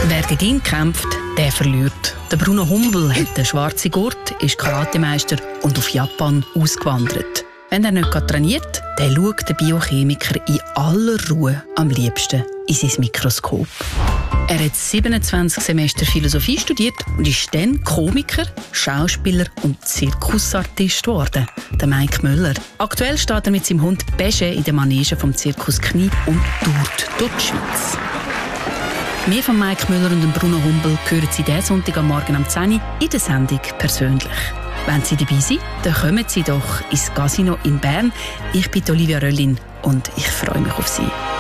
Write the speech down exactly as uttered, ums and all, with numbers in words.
Wer gegen ihn kämpft, der verliert. Der Bruno Humbel hat den schwarzen Gurt, ist Karatemeister und auf Japan ausgewandert. Wenn er nicht trainiert, dann schaut der Biochemiker in aller Ruhe am liebsten in sein Mikroskop. Er hat siebenundzwanzig Semester Philosophie studiert und ist dann Komiker, Schauspieler und Zirkusartist geworden, der Mike Müller. Aktuell steht er mit seinem Hund Besche in der Manege vom Zirkus Knie und tourt durch die Schweiz. Mehr von Mike Müller und dem Bruno Humbel hören Sie diesen Sonntag am Morgen um zehn Uhr in der Sendung «Persönlich». Wenn Sie dabei sind, dann kommen Sie doch ins Casino in Bern. Ich bin Olivia Röllin und ich freue mich auf Sie.